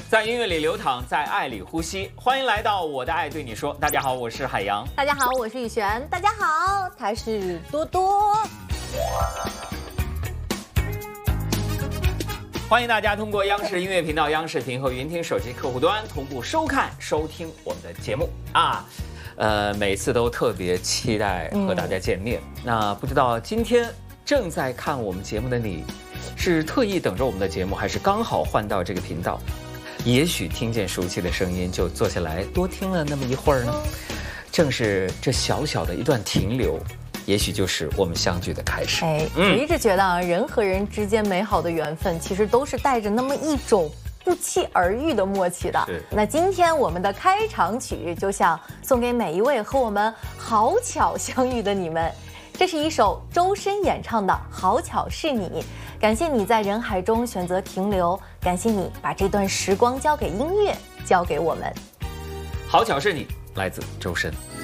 在音乐里流淌，在爱里呼吸。欢迎来到我的爱对你说。大家好，我是海洋。 大家好，我是雨璇。大家好，他是多多。 欢迎大家通过央视音乐频道、央视频和云听手机客户端同步收看、收听我们的节目啊。每次都特别期待和大家见面。那不知道今天正在看我们节目的你，是特意等着我们的节目，还是刚好换到这个频道？也许听见熟悉的声音就坐下来多听了那么一会儿呢。正是这小小的一段停留，也许就是我们相聚的开始。 我一直觉得啊，人和人之间美好的缘分，其实都是带着那么一种不期而遇的默契的。那今天我们的开场曲就想送给每一位和我们好巧相遇的你们。这是一首周深演唱的《好巧是你》，感谢你在人海中选择停留，感谢你把这段时光交给音乐，交给我们。 好巧是你，来自周深。